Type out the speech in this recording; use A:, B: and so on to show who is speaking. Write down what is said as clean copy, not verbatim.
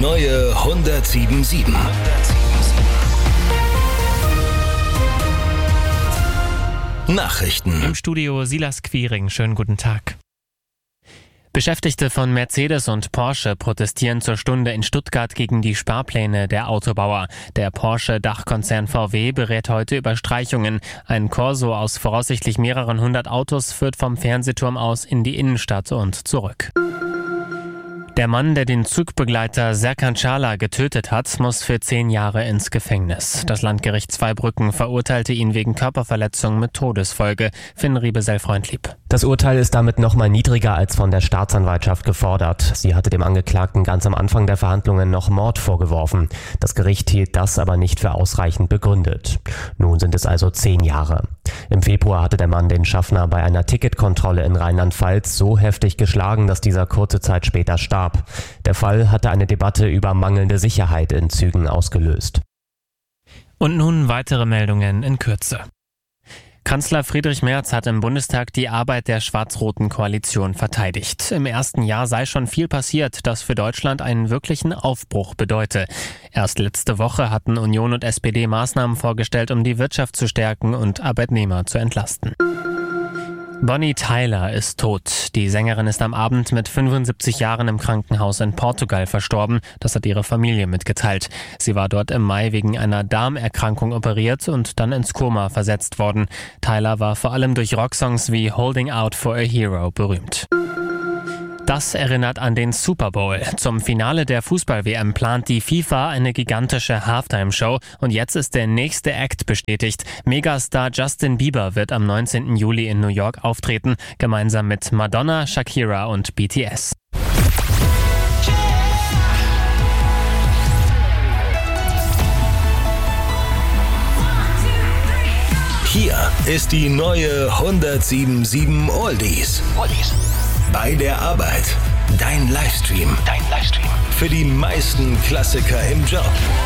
A: neue 107.7. Nachrichten.
B: Im Studio Silas Quiring. Schönen guten Tag. Beschäftigte von Mercedes und Porsche protestieren zur Stunde in Stuttgart gegen die Sparpläne der Autobauer. Der Porsche-Dachkonzern VW berät heute über Streichungen. Ein Corso aus voraussichtlich mehreren hundert Autos führt vom Fernsehturm aus in die Innenstadt und zurück. Der Mann, der den Zugbegleiter Serkan Çağlar getötet hat, muss für 10 Jahre ins Gefängnis. Das Landgericht Zweibrücken verurteilte ihn wegen Körperverletzung mit Todesfolge. Finn Riebesell-Freundlieb.
C: Das Urteil ist damit nochmal niedriger als von der Staatsanwaltschaft gefordert. Sie hatte dem Angeklagten ganz am Anfang der Verhandlungen noch Mord vorgeworfen. Das Gericht hielt das aber nicht für ausreichend begründet. Nun sind es also 10 Jahre. Im Februar hatte der Mann den Schaffner bei einer Ticketkontrolle in Rheinland-Pfalz so heftig geschlagen, dass dieser kurze Zeit später starb. Der Fall hatte eine Debatte über mangelnde Sicherheit in Zügen ausgelöst.
B: Und nun weitere Meldungen in Kürze. Kanzler Friedrich Merz hat im Bundestag die Arbeit der schwarz-roten Koalition verteidigt. Im ersten Jahr sei schon viel passiert, das für Deutschland einen wirklichen Aufbruch bedeute. Erst letzte Woche hatten Union und SPD Maßnahmen vorgestellt, um die Wirtschaft zu stärken und Arbeitnehmer zu entlasten. Bonnie Tyler ist tot. Die Sängerin ist am Abend mit 75 Jahren im Krankenhaus in Portugal verstorben. Das hat ihre Familie mitgeteilt. Sie war dort im Mai wegen einer Darmerkrankung operiert und dann ins Koma versetzt worden. Tyler war vor allem durch Rocksongs wie Holding Out for a Hero berühmt. Das erinnert an den Super Bowl. Zum Finale der Fußball-WM plant die FIFA eine gigantische Halftime-Show und jetzt ist der nächste Act bestätigt. Megastar Justin Bieber wird am 19. Juli in New York auftreten, gemeinsam mit Madonna, Shakira und BTS.
A: Hier ist die neue 107.7 Oldies. Bei der Arbeit. Dein Livestream. Für die meisten Klassiker im Job.